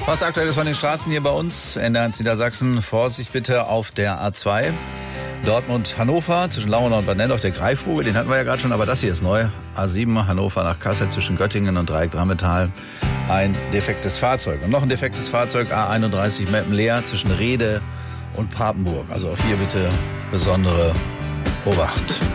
Was aktuell ist von den Straßen hier bei uns, NDR1 Niedersachsen. Vorsicht bitte auf der A2. Dortmund-Hannover, zwischen Lauenau und Bad Nennendorf, der Greifvogel, den hatten wir ja gerade schon, aber das hier ist neu. A7 Hannover nach Kassel zwischen Göttingen und Dreieck-Drammetal. Ein defektes Fahrzeug. Und noch ein defektes Fahrzeug, A31 Meppen-Leer zwischen Rede und Papenburg. Also auch hier bitte besondere Obacht.